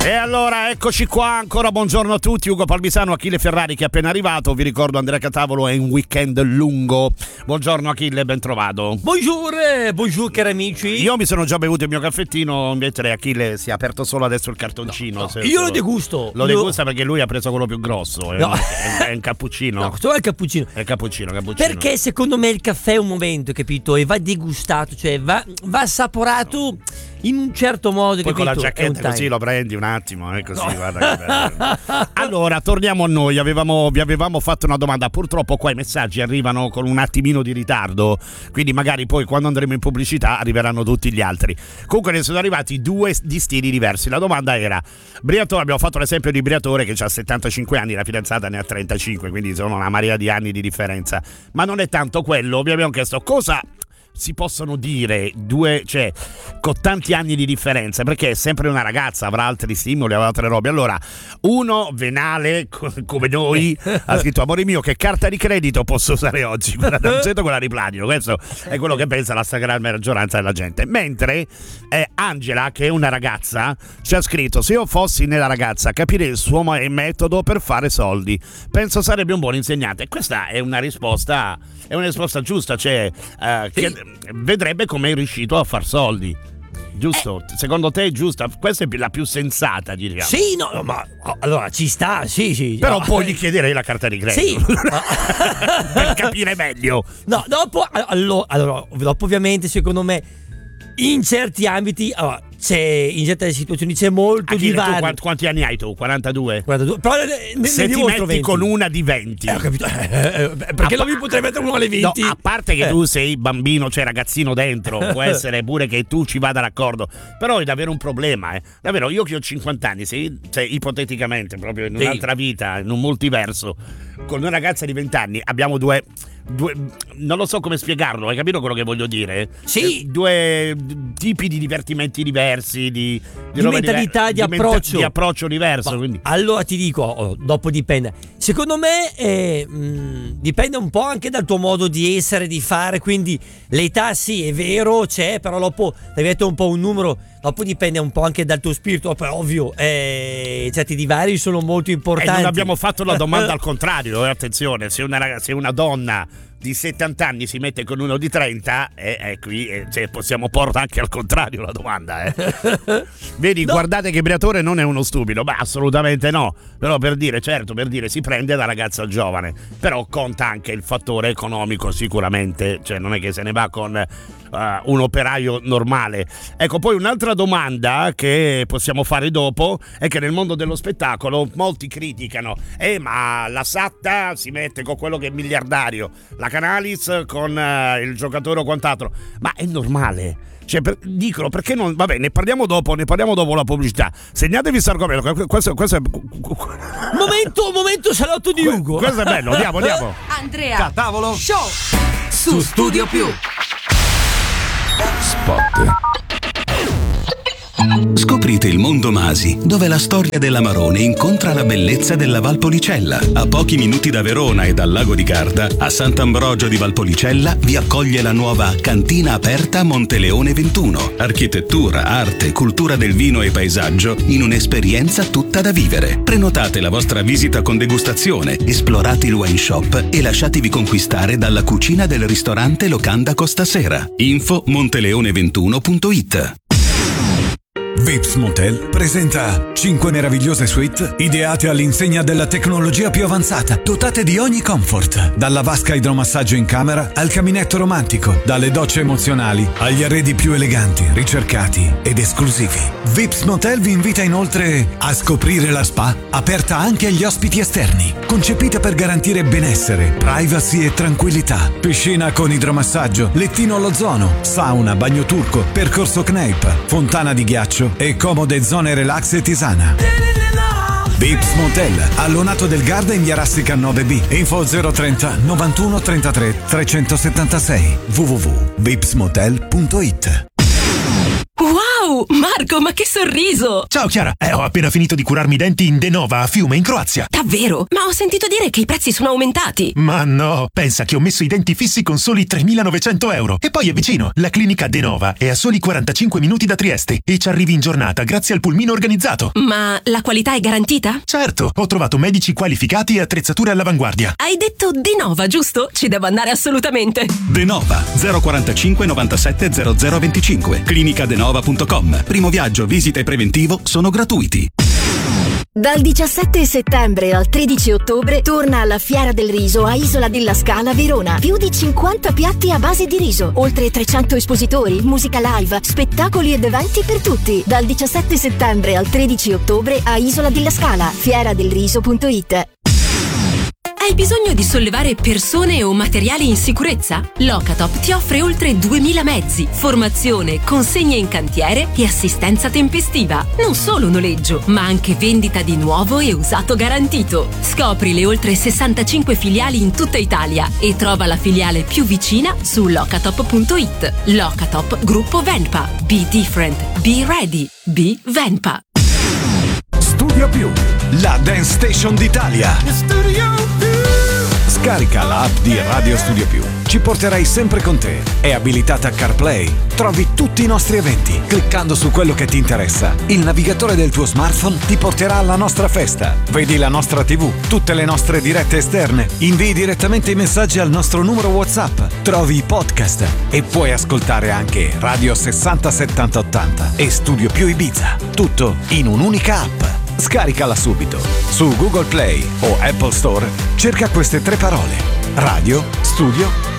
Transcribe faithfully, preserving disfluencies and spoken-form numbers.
E allora eccoci qua ancora, buongiorno a tutti. Ugo Palmisano, Achille Ferrari che è appena arrivato. Vi ricordo Andrea Catavolo è un weekend lungo. Buongiorno Achille, ben trovato. Buongiorno, buongiorno cari amici. Io mi sono già bevuto il mio caffettino, invece Achille si è aperto solo adesso il cartoncino. No, no, se, io se lo degusto. Lo io... degusta perché lui ha preso quello più grosso. È, no. un, è, è un cappuccino. No, questo è il cappuccino. È cappuccino, cappuccino. Perché secondo me il caffè è un momento, capito? E va degustato, cioè va, va assaporato in un certo modo. Poi capito? con la giacchetta così lo prendi un attimo, è così. No. Guarda che bello. Allora torniamo a noi. Avevamo, vi avevamo fatto una domanda. Purtroppo qua i messaggi arrivano con un attimino di ritardo, quindi magari poi quando andremo in pubblicità arriveranno tutti gli altri. Comunque ne sono arrivati due di stili diversi. La domanda era Briatore, abbiamo fatto l'esempio di Briatore che ha settantacinque anni, la fidanzata ne ha trentacinque, quindi sono una marea di anni di differenza, ma non è tanto quello. Vi abbiamo chiesto cosa si possono dire due, cioè con tanti anni di differenza, perché è sempre una ragazza, avrà altri stimoli, avrà altre robe. Allora, uno venale come noi ha scritto: amore mio, che carta di credito posso usare oggi? Non sento quella di platino. Questo è quello che pensa la stragrande maggioranza della gente. Mentre eh, Angela, che è una ragazza, ci ha scritto: se io fossi nella ragazza capirei il suo metodo per fare soldi, penso sarebbe un buon insegnante. Questa è una risposta è una risposta giusta, cioè eh, che vedrebbe come è riuscito a far soldi. Giusto? Eh. Secondo te è giusta? Questa è la più sensata, diciamo. Sì, no, ma allora ci sta, sì, sì. Però no. poi gli chiederei la carta di credito. Sì. Per capire meglio. No, dopo allora, allora, dopo ovviamente secondo me in certi ambiti allora, c'è, in certe situazioni c'è molto Achille, divario. Tu quanti, quanti anni hai tu? quarantadue? quarantadue. Però ne, ne se ti metti venti con una di venti, eh, ho capito. Eh, eh, perché a non mi potrei mettere uno alle venti? No, a parte che eh. tu sei bambino, cioè ragazzino dentro, può essere pure che tu ci vada d'accordo, però è davvero un problema, eh. Davvero, io che ho cinquanta anni, se, se ipoteticamente proprio in un'altra vita, in un multiverso, con una ragazza di venti anni abbiamo due Due, non lo so come spiegarlo, hai capito quello che voglio dire? Sì. Eh, due tipi di divertimenti diversi, di, di, di mentalità, diver- di, di approccio, di approccio diverso. Ma, quindi. Allora ti dico, oh, dopo dipende. Secondo me eh, mh, dipende un po' anche dal tuo modo di essere, di fare. Quindi l'età sì, è vero, c'è, però dopo diventa un po' un numero. Dopo dipende un po' anche dal tuo spirito, però ovvio, eh, certi divari sono molto importanti. E non abbiamo fatto la domanda al contrario, eh, attenzione, se una, ragazza, se una donna di settanta anni si mette con uno di trenta, eh, eh, qui eh, cioè, possiamo porre anche al contrario la domanda. Eh. Vedi, no. Guardate che Briatore non è uno stupido, beh, assolutamente no, però per dire, certo, per dire si prende da ragazza giovane, però conta anche il fattore economico sicuramente, cioè non è che se ne va con... Uh, un operaio normale. Ecco, poi un'altra domanda che possiamo fare dopo è che nel mondo dello spettacolo molti criticano: eh ma la Satta si mette con quello che è miliardario, la Canalis con uh, il giocatore o quant'altro, ma è normale. Cioè, per, dicono perché non. Vabbè, ne parliamo dopo, ne parliamo dopo la pubblicità. Segnatevi questo argomento. Questo, questo è. Momento, momento salotto di Ugo. Questo è bello, andiamo, andiamo. Andrea Catavolo Show su Studio Più. Spot. Scoprite il mondo Masi, dove la storia dell'Amarone incontra la bellezza della Valpolicella. A pochi minuti da Verona e dal lago di Garda, a Sant'Ambrogio di Valpolicella, vi accoglie la nuova Cantina Aperta Monteleone ventuno. Architettura, arte, cultura del vino e paesaggio in un'esperienza tutta da vivere. Prenotate la vostra visita con degustazione, esplorate il wine shop e lasciatevi conquistare dalla cucina del ristorante Locanda Costa Sera. Info monteleone ventuno punto it. Vips Motel presenta cinque meravigliose suite ideate all'insegna della tecnologia più avanzata, dotate di ogni comfort, dalla vasca idromassaggio in camera al caminetto romantico, dalle docce emozionali agli arredi più eleganti, ricercati ed esclusivi. Vips Motel vi invita inoltre a scoprire la spa, aperta anche agli ospiti esterni, concepita per garantire benessere, privacy e tranquillità. Piscina con idromassaggio, lettino all'ozono, sauna, bagno turco, percorso Kneip, fontana di ghiaccio e comode zone relax e tisana. Vips Motel, allonato del Garda in via Rassica nove B. Info zero trenta novantuno trentatré trecentosettantasei. w w w punto vips motel punto it. Wow, Marco, ma che sorriso! Ciao Chiara, eh, ho appena finito di curarmi i denti in Denova a Fiume, in Croazia. Davvero? Ma ho sentito dire che i prezzi sono aumentati. Ma no, pensa che ho messo i denti fissi con soli tremilanovecento euro. E poi è vicino, la clinica Denova è a soli quarantacinque minuti da Trieste e ci arrivi in giornata grazie al pulmino organizzato. Ma la qualità è garantita? Certo, ho trovato medici qualificati e attrezzature all'avanguardia. Hai detto Denova, giusto? Ci devo andare assolutamente. Denova zero quarantacinque novantasette zero zero venticinque. clinica denova punto com. Primo viaggio, visita e preventivo sono gratuiti. Dal diciassette settembre al tredici ottobre torna alla Fiera del Riso a Isola della Scala, Verona. Più di cinquanta piatti a base di riso, oltre trecento espositori, musica live, spettacoli ed eventi per tutti. Dal diciassette settembre al tredici ottobre a Isola della Scala, fiera del riso punto it. Hai bisogno di sollevare persone o materiali in sicurezza? Locatop ti offre oltre duemila mezzi, formazione, consegne in cantiere e assistenza tempestiva. Non solo noleggio, ma anche vendita di nuovo e usato garantito. Scopri le oltre sessantacinque filiali in tutta Italia e trova la filiale più vicina su locatop punto it. Locatop Gruppo Venpa. Be different. Be ready. Be Venpa. Studio Più, la dance station d'Italia. Scarica l'app di Radio Studio Più. Ci porterai sempre con te. È abilitata a CarPlay. Trovi tutti i nostri eventi. Cliccando su quello che ti interessa, il navigatore del tuo smartphone ti porterà alla nostra festa. Vedi la nostra tivù, tutte le nostre dirette esterne. Invii direttamente i messaggi al nostro numero WhatsApp. Trovi i podcast e puoi ascoltare anche Radio sessanta settanta ottanta e Studio Più Ibiza. Tutto in un'unica app. Scaricala subito. Su Google Play o Apple Store cerca queste tre parole: Radio Studio